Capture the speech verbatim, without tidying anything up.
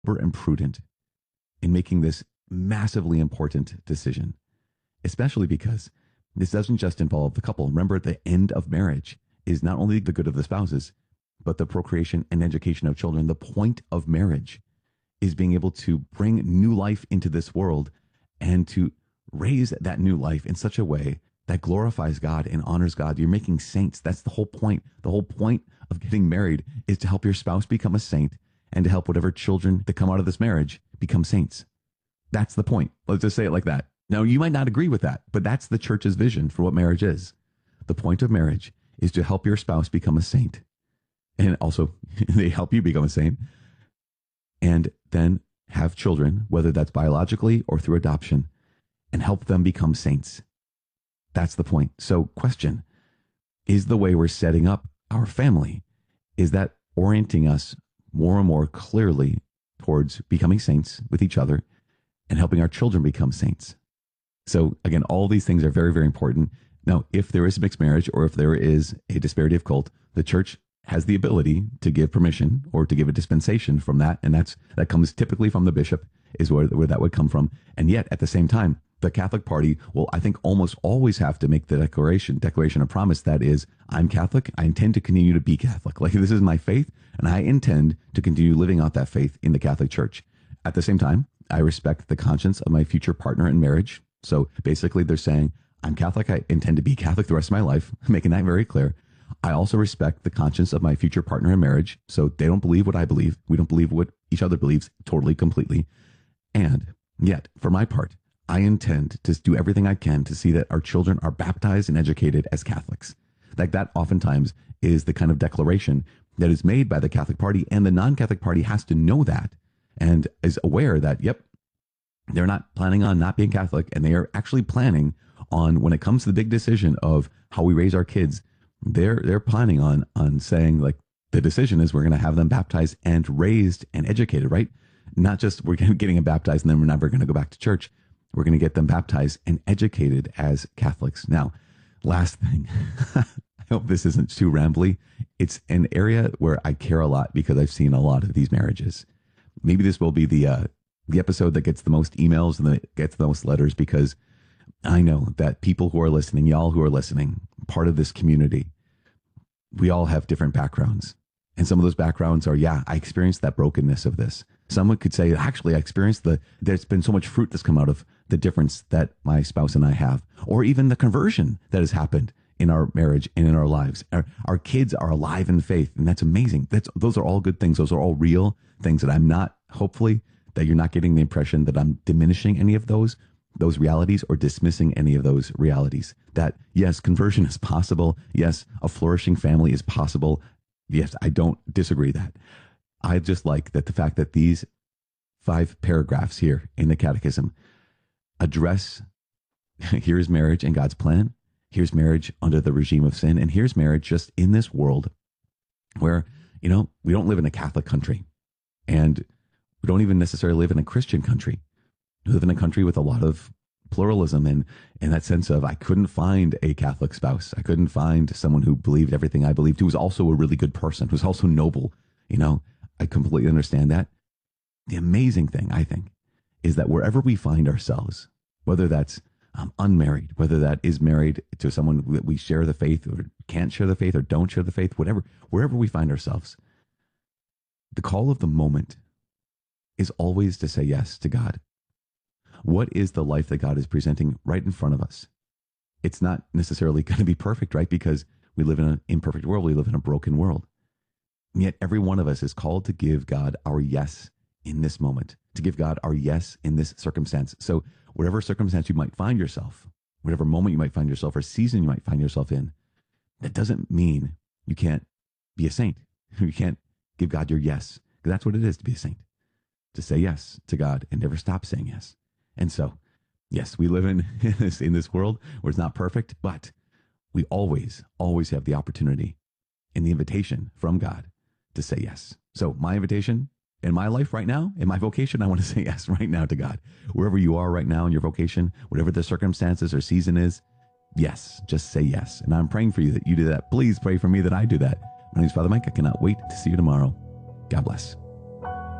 and prudent in making this massively important decision, especially because this doesn't just involve the couple. Remember, the end of marriage is not only the good of the spouses, but the procreation and education of children. The point of marriage is being able to bring new life into this world and to raise that new life in such a way that glorifies God and honors God. You're making saints. That's the whole point. The whole point of getting married is to help your spouse become a saint and to help whatever children that come out of this marriage become saints. That's the point. Let's just say it like that. Now, you might not agree with that, but that's the church's vision for what marriage is. The point of marriage is to help your spouse become a saint. And also, they help you become a saint. And then have children, whether that's biologically or through adoption, and help them become saints. That's the point. So, question, is the way we're setting up our family, is that orienting us more and more clearly towards becoming saints with each other and helping our children become saints? So again, all these things are very, very important. Now, if there is mixed marriage or if there is a disparity of cult, the church has the ability to give permission or to give a dispensation from that. And that's that comes typically from the bishop, is where, where that would come from. And yet at the same time, the Catholic Party will, I think, almost always have to make the declaration, declaration of promise that is, I'm Catholic. I intend to continue to be Catholic. Like, this is my faith, and I intend to continue living out that faith in the Catholic Church. At the same time, I respect the conscience of my future partner in marriage. So basically, they're saying, I'm Catholic. I intend to be Catholic the rest of my life, making that very clear. I also respect the conscience of my future partner in marriage. So they don't believe what I believe. We don't believe what each other believes totally, completely. And yet, for my part, I intend to do everything I can to see that our children are baptized and educated as Catholics. Like, that oftentimes is the kind of declaration that is made by the Catholic Party, and the non-Catholic Party has to know that and is aware that, yep, they're not planning on not being Catholic, and they are actually planning on, when it comes to the big decision of how we raise our kids, they're they're planning on on saying, like, the decision is we're going to have them baptized and raised and educated, right? Not just we're getting them baptized and then we're never going to go back to church. We're going to get them baptized and educated as Catholics. Now, last thing, I hope this isn't too rambly. It's an area where I care a lot because I've seen a lot of these marriages. Maybe this will be the uh, the episode that gets the most emails and that gets the most letters, because I know that people who are listening, y'all who are listening, part of this community, we all have different backgrounds. And some of those backgrounds are, yeah, I experienced that brokenness of this. Someone could say, actually, I experienced the, there's been so much fruit that's come out of the difference that my spouse and I have, or even the conversion that has happened in our marriage and in our lives. Our, our kids are alive in faith, and that's amazing. That's, those are all good things. Those are all real things that I'm not, hopefully, that you're not getting the impression that I'm diminishing any of those, those realities or dismissing any of those realities. That, yes, conversion is possible. Yes, a flourishing family is possible. Yes, I don't disagree that. I just like that the fact that these five paragraphs here in the Catechism address, here's marriage and God's plan, here's marriage under the regime of sin, and here's marriage just in this world where, you know, we don't live in a Catholic country, and we don't even necessarily live in a Christian country. We live in a country with a lot of pluralism, and in that sense of, I couldn't find a Catholic spouse. I couldn't find someone who believed everything I believed, who was also a really good person, who's also noble. You know, I completely understand that. The amazing thing, I think, is that wherever we find ourselves, whether that's um, unmarried, whether that is married to someone that we share the faith or can't share the faith or don't share the faith, whatever, wherever we find ourselves, the call of the moment is always to say yes to God. What is the life that God is presenting right in front of us? It's not necessarily going to be perfect, right? Because we live in an imperfect world. We live in a broken world. And yet every one of us is called to give God our yes in this moment, to give God our yes in this circumstance. So whatever circumstance you might find yourself, whatever moment you might find yourself or season you might find yourself in, that doesn't mean you can't be a saint. You can't give God your yes, because that's what it is to be a saint, to say yes to God and never stop saying yes. And so, yes, we live in, in this in this world where it's not perfect, but we always, always have the opportunity and the invitation from God to say yes. So my invitation in my life right now, in my vocation, I want to say yes right now to God. Wherever you are right now in your vocation, whatever the circumstances or season is, yes, just say yes. And I'm praying for you that you do that. Please pray for me that I do that. My name is Father Mike. I cannot wait to see you tomorrow. God bless.